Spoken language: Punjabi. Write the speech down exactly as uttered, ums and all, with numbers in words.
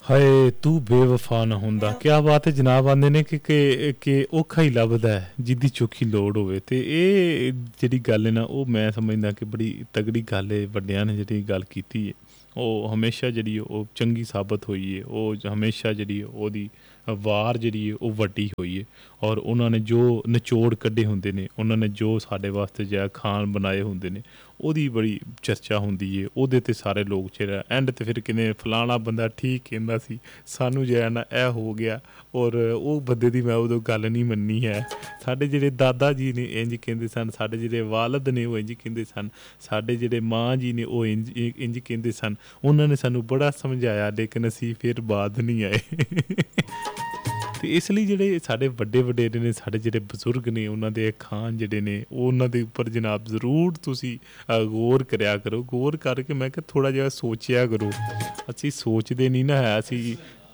ਹਾਏ ਤੂੰ ਬੇਵਫਾ ਨਾ ਹੁੰਦਾ। ਕਿਆ ਬਾਤ ਹੈ ਜਨਾਬ। ਆਉਂਦੇ ਨੇ ਕਿ ਕਿ ਕਿ ਔਖਾ ਹੀ ਲੱਭਦਾ ਹੈ ਜਿਹਦੀ ਚੋਖੀ ਲੋੜ ਹੋਵੇ। ਅਤੇ ਇਹ ਜਿਹੜੀ ਗੱਲ ਹੈ ਨਾ ਉਹ ਮੈਂ ਸਮਝਦਾ ਕਿ ਬੜੀ ਤਗੜੀ ਗੱਲ ਹੈ। ਵੱਡਿਆਂ ਨੇ ਜਿਹੜੀ ਗੱਲ ਕੀਤੀ ਹੈ ਉਹ ਹਮੇਸ਼ਾ ਜਿਹੜੀ ਉਹ ਚੰਗੀ ਸਾਬਤ ਹੋਈ ਹੈ। ਉਹ ਹਮੇਸ਼ਾ ਜਿਹੜੀ ਉਹਦੀ ਵਾਰ ਜਿਹੜੀ ਹੈ ਉਹ ਵੱਡੀ ਹੋਈ ਹੈ। ਔਰ ਉਹਨਾਂ ਨੇ ਜੋ ਨਿਚੋੜ ਕੱਢੇ ਹੁੰਦੇ ਨੇ, ਉਹਨਾਂ ਨੇ ਜੋ ਸਾਡੇ ਵਾਸਤੇ ਜਿਹੜਾ ਖਾਣ ਬਣਾਏ ਹੁੰਦੇ ਨੇ, ਉਹਦੀ ਬੜੀ ਚਰਚਾ ਹੁੰਦੀ ਹੈ। ਉਹਦੇ 'ਤੇ ਸਾਰੇ ਲੋਕ ਜਿਹੜਾ ਐਂਡ 'ਤੇ ਫਿਰ ਕਹਿੰਦੇ ਫਲਾਣਾ ਬੰਦਾ ਠੀਕ ਕਹਿੰਦਾ ਸੀ, ਸਾਨੂੰ ਜਿਹੜਾ ਨਾ ਇਹ ਹੋ ਗਿਆ। ਔਰ ਉਹ ਬੰਦੇ ਦੀ ਮੈਂ ਉਦੋਂ ਗੱਲ ਨਹੀਂ ਮੰਨੀ ਹੈ। ਸਾਡੇ ਜਿਹੜੇ ਦਾਦਾ ਜੀ ਨੇ ਇੰਝ ਕਹਿੰਦੇ ਸਨ, ਸਾਡੇ ਜਿਹੜੇ ਵਾਲਦ ਨੇ ਉਹ ਇੰਝ ਕਹਿੰਦੇ ਸਨ, ਸਾਡੇ ਜਿਹੜੇ ਮਾਂ ਜੀ ਨੇ ਉਹ ਇੰਝ ਇੰਝ ਕਹਿੰਦੇ ਸਨ। ਉਹਨਾਂ ਨੇ ਸਾਨੂੰ ਬੜਾ ਸਮਝਾਇਆ ਲੇਕਿਨ ਅਸੀਂ ਫਿਰ ਬਾਅਦ ਨਹੀਂ ਆਏ। ਅਤੇ ਇਸ ਲਈ ਜਿਹੜੇ ਸਾਡੇ ਵੱਡੇ ਵਡੇਰੇ ਨੇ, ਸਾਡੇ ਜਿਹੜੇ ਬਜ਼ੁਰਗ ਨੇ, ਉਹਨਾਂ ਦੇ ਅਖਾਣ ਜਿਹੜੇ ਨੇ ਉਹ ਉਹਨਾਂ ਦੇ ਉੱਪਰ ਜਨਾਬ ਜ਼ਰੂਰ ਤੁਸੀਂ ਗੌਰ ਕਰਿਆ ਕਰੋ। ਗੌਰ ਕਰਕੇ ਮੈਂ ਕਿਹਾ ਥੋੜ੍ਹਾ ਜਿਹਾ ਸੋਚਿਆ ਕਰੋ। ਅਸੀਂ ਸੋਚਦੇ ਨਹੀਂ ਨਾ ਹੈ। ਅਸੀਂ